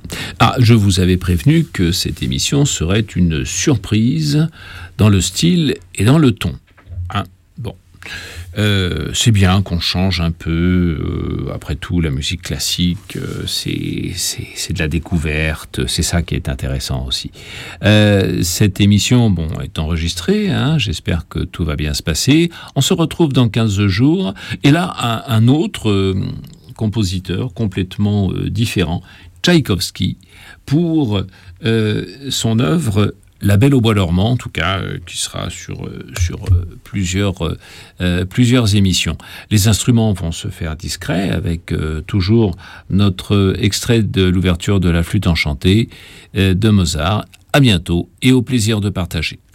Ah, je vous avais prévenu que cette émission serait une surprise dans le style et dans le ton. Hein, bon. C'est bien qu'on change un peu. Après tout, la musique classique, c'est de la découverte. C'est ça qui est intéressant aussi. Cette émission, est enregistrée. J'espère que tout va bien se passer. On se retrouve dans 15 jours. Et là, un autre compositeur complètement différent, Tchaïkovski, pour son œuvre La Belle au bois dormant, en tout cas, qui sera sur plusieurs émissions. Les instruments vont se faire discrets avec toujours notre extrait de l'ouverture de la flûte enchantée de Mozart. À bientôt et au plaisir de partager.